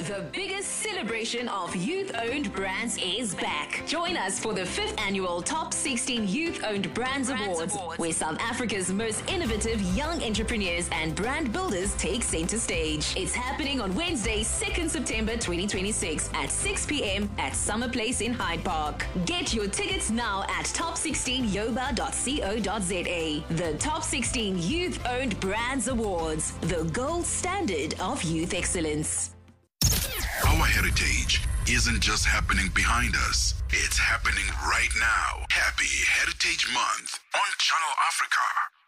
The biggest celebration of youth-owned brands is back. Join us for the 5th annual Top 16 Youth-Owned Brands Awards, where South Africa's most innovative young entrepreneurs and brand builders take center stage. It's happening on Wednesday, 2nd September 2026 at 6 p.m. at Summer Place in Hyde Park. Get your tickets now at top16yoba.co.za. The Top 16 Youth-Owned Brands Awards, the gold standard of youth excellence. Our heritage isn't just happening behind us, it's happening right now. Happy Heritage Month on Channel Africa.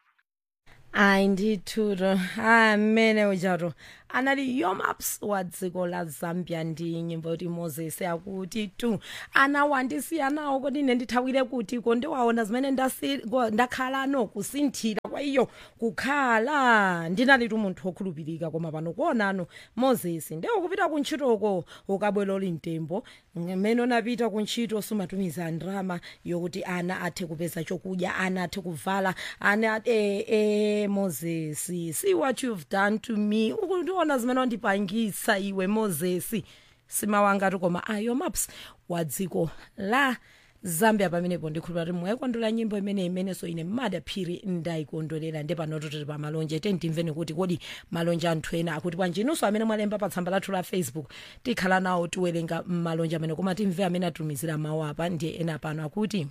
Andithudo amene ujaro anali yomaps wadziko la Zambia ndi nyimbo kuti Moses akuti tu anawandisiyanawo kodi ine ndithawire kuti ko ndiwaona zimene ndakhala no kusinthira kwa iyo kukhala ndinali tu munthu okhulupirika koma pano kuonano Moses ndewo kupita kuntchitoko ukabwelo limtembo mmene unapita kuntchito sumatumiza ndrama yokuti ana athe kupeza chokudya ana athe kuvala ana Moses, see what you've done to me. Ukuona zimene ndipangisa iwe Moses. Simawanga koma ayo maps wadziko la Zambia pamenepo ndikhulupirira kuti mwayikondwera nyimbo imene so ine madaphiri ndayikondwerera ndipo panoto pa malonje tentimveni kuti kodi malonje anthu ena akuti bwanji inunso amene mwalemba pa tsamba lathu la Facebook tikhala nawo tiwerenga malonje amene koma timve amene atumizira mawu apa ndiye ena pano akuti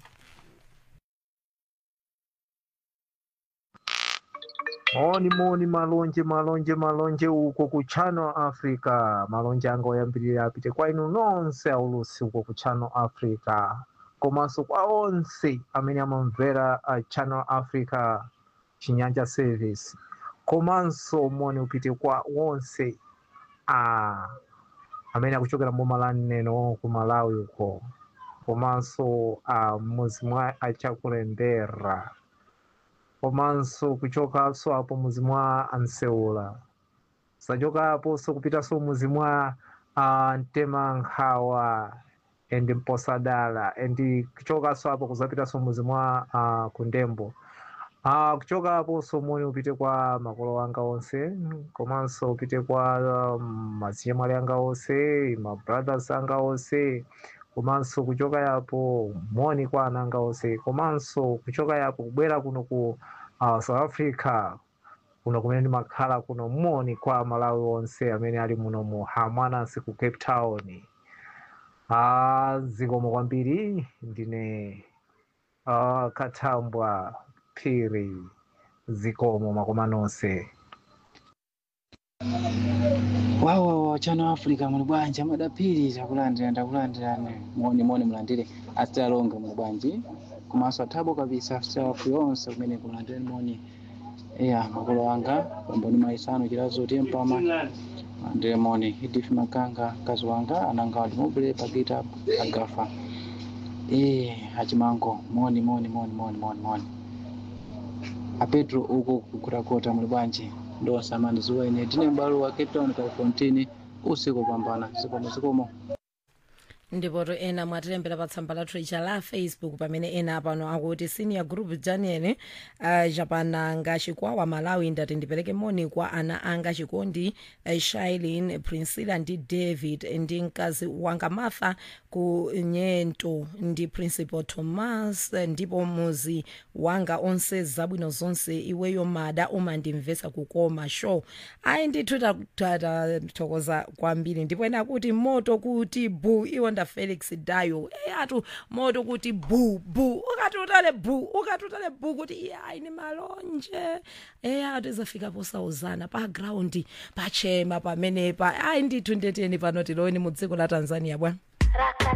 Moni malonje uko ku Channel Africa. Malonje anga oyambirira apite kwa inu nonse aulusi uko ku Channel Africa. Komanso kwa onse amene amamvera Channel Africa Chinyanja Service. Komanso moni upite kwa onse amene akuchokera Mpumalanga neno ku Malawi uko. Komanso muzimwa achakulembera. Komanso kuchoka so apo muzimwa Anseula. Sachoka apo so kupita so muzimwa Ntemangawa and Mposadala and kuchoka so apo kuzapita so muzimwa Kundembo. Kuchoka apo so moni upite kwa makolo wanga onse, komanso upite kwa maziyemwali anga onse, my brothers anga onse. Komanso kuchoka yapo moni kwa ananga onse, komanso kuchoka yapo kubwera kuno ku South Africa kuno kumene ndimakhala kuno moni kwa Malawi onse amene ali muno mu Hamwanansi ku Cape Town. Zikomo kwambiri ndine Katambwa Phiri zikomo makoma nonse. Wow, Channel Africa muli bwanji amadaphiri ndakulandirani moni mulandire asitalonga muli bwanji komanso athabo kabisa staff yonse kumene kulandirani moni makolo anga pamboni maisano chilazo tempama ande moni Hidifi Makanga kazi wanga ananga wali mobile pakita agafa hachimango moni apetro uko kukurakota muli bwanji ndo samani zuwa ine tine mbalo wa Cape Town ka Fontini usiku pambana zikomo ndipo ena mwatilembera pa tsamba lathu la Facebook pamene ena pano akuti senior group Daniel Japananga Chikwawa Malawi ndati ndipereke moni kwa ana anga Chikondi Shailene Priscilla ndi David ndi mkazi wanga Martha ku Nyento ndi Principal Thomas ndipo muzi wanga onse zabwino zonse iweyo mada umandimvesa kukoma show ayi ndithu tathokoza kwambiri ndipo ena kuti moto kuti bu iwo nda Felix Dayo atu moto kuti bu ukatutale bu kuti ayi ni malonje atu izafika posauzana pa ground pa chema pamene pa ayi ndithu ndeteni pano tiloni mu dziko la Tanzania bwana.